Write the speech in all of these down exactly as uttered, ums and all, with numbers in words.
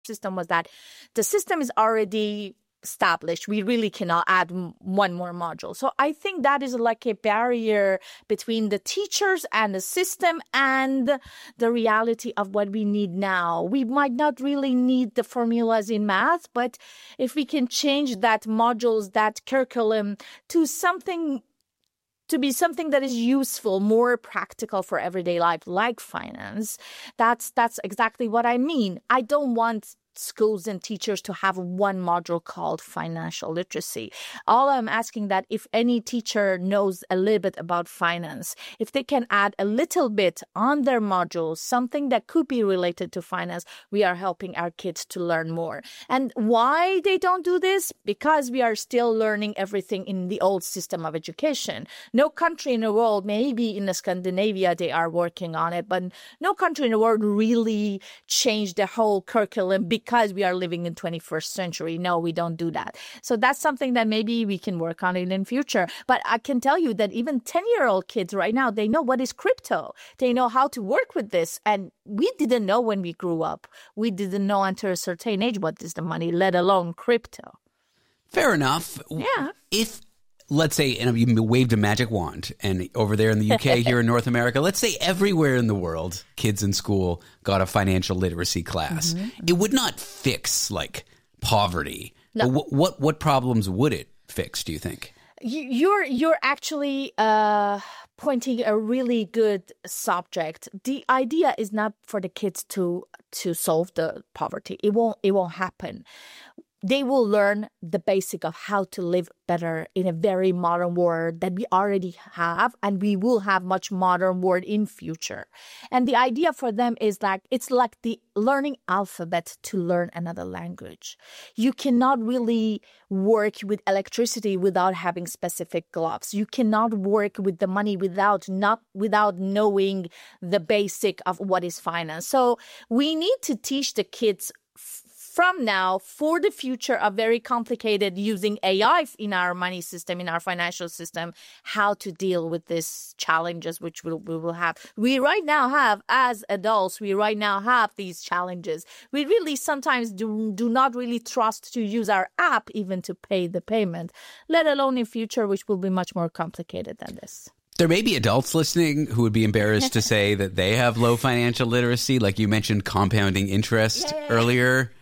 system was that the system is already established. We really cannot add m- one more module. So I think that is like a barrier between the teachers and the system and the reality of what we need now. We might not really need the formulas in math, but if we can change that modules, that curriculum to something to be something that is useful, more practical for everyday life, like finance, that's that's exactly what I mean. I don't want schools and teachers to have one module called financial literacy. All I'm asking that if any teacher knows a little bit about finance, if they can add a little bit on their modules, something that could be related to finance, we are helping our kids to learn more. And why they don't do this? Because we are still learning everything in the old system of education. No country in the world, maybe in Scandinavia they are working on it, but no country in the world really changed the whole curriculum because we are living in twenty-first century. No, we don't do that. So that's something that maybe we can work on it in future. But I can tell you that even ten-year-old kids right now, they know what is crypto. They know how to work with this. And we didn't know when we grew up. We didn't know until a certain age what is the money, let alone crypto. Fair enough. Yeah. If, let's say, and you waved a magic wand, and over there in the U K, here in North America, let's say everywhere in the world, kids in school got a financial literacy class. Mm-hmm. It would not fix, like, poverty. No. What, what what problems would it fix, do you think? You're you're actually uh, pointing a really good subject. The idea is not for the kids to to solve the poverty. It won't it won't happen. They will learn the basic of how to live better in a very modern world that we already have, and we will have much modern world in future. And the idea for them is like, it's like the learning alphabet to learn another language. You cannot really work with electricity without having specific gloves. You cannot work with the money without not without knowing the basic of what is finance. So we need to teach the kids from now for the future of very complicated using A I in our money system, in our financial system, how to deal with these challenges which we'll, we will have. We right now have, as adults, we right now have these challenges. We really sometimes do, do not really trust to use our app even to pay the payment, let alone in future, which will be much more complicated than this. There may be adults listening who would be embarrassed to say that they have low financial literacy, like you mentioned compounding interest yeah. earlier.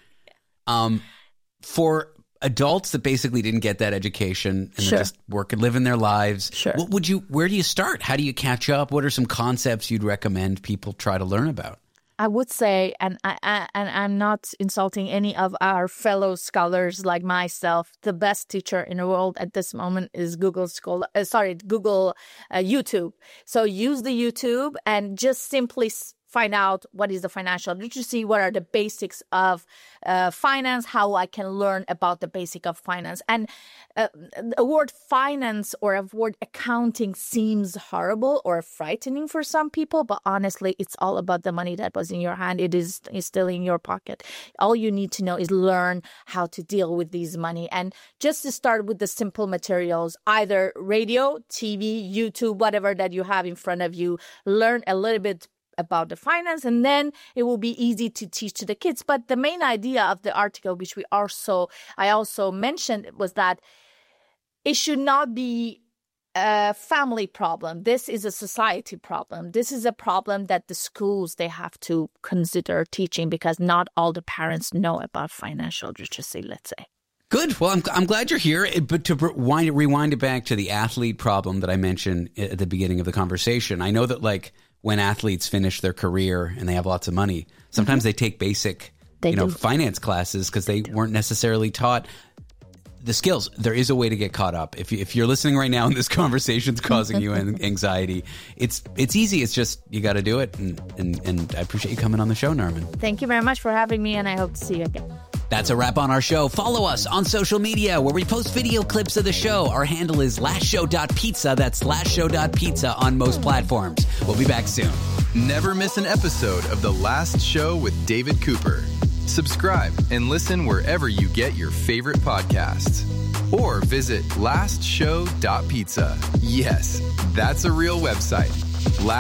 Um, for adults that basically didn't get that education and sure. they're just working, living their lives, sure. what would you, where do you start? How do you catch up? What are some concepts you'd recommend people try to learn about? I would say, and I, I and I'm not insulting any of our fellow scholars like myself, the best teacher in the world at this moment is Google Scholar. Uh, sorry, Google uh, YouTube. So use the YouTube and just simply find out what is the financial literacy, what are the basics of uh, finance, how I can learn about the basic of finance. And uh, the word finance or a word accounting seems horrible or frightening for some people, but honestly, it's all about the money that was in your hand. It is, is still in your pocket. All you need to know is learn how to deal with these money. And just to start with the simple materials, either radio, T V, YouTube, whatever that you have in front of you, learn a little bit about the finance, and then it will be easy to teach to the kids. But the main idea of the article, which we also, I also mentioned, was that it should not be a family problem. This is a society problem. This is a problem that the schools, they have to consider teaching because not all the parents know about financial literacy, let's say. Good. Well, I'm, I'm glad you're here. But to rewind, rewind it back to the athlete problem that I mentioned at the beginning of the conversation, I know that like when athletes finish their career and they have lots of money, sometimes mm-hmm. they take basic, they you know, do. finance classes because they, they weren't necessarily taught the skills. There is a way to get caught up. If you, if you're listening right now and this conversation's causing you anxiety, it's it's easy. It's just you got to do it. And, and and I appreciate you coming on the show, Nermin. Thank you very much for having me, and I hope to see you again. That's a wrap on our show. Follow us on social media where we post video clips of the show. Our handle is last show dot pizza. That's last show dot pizza on most platforms. We'll be back soon. Never miss an episode of The Last Show with David Cooper. Subscribe and listen wherever you get your favorite podcasts. Or visit last show dot pizza. Yes, that's a real website.